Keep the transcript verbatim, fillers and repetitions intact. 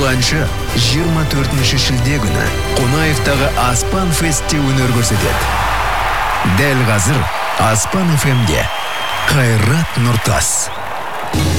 әнші жиырма төртінші шілде күні Қонаевтағы Аспан фестте өнер көрсетеді. Дәл қазір Аспан эф эмде Қайрат Нұртас.